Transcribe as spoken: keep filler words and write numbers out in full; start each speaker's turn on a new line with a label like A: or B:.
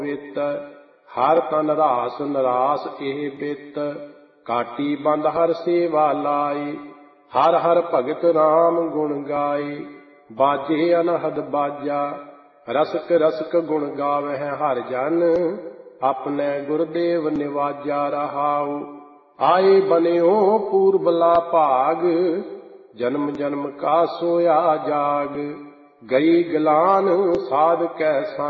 A: ਵਿਤ ਹਰ ਤਨ ਰਾਸ ਨਰਾਸ ਇਹ ਬਿਤ ਕਾਟੀ ਬੰਦ ਹਰ ਸੇਵਾ ਲਾਈ ਹਰ ਹਰ ਭਗਤ ਰਾਮ ਗੁਣ ਗਾਏ ਬਾਜੇ ਅਨਹਦ ਬਾਜਾ ਰਸਕ ਰਸਕ ਗੁਣ ਗਾਵਹਿ ਹਰ ਜਨ ਆਪਣੇ ਗੁਰਦੇਵ ਨਿਵਾਜਾ ਰਹਾਉ ਆਏ ਬਨਿਓ ਪੂਰਬਲਾ ਭਾਗ ਜਨਮ ਜਨਮ ਕਾ ਸੋਇਆ ਜਾਗ ਗਈ ਗਲਾਨ ਸਾਧ ਕੈ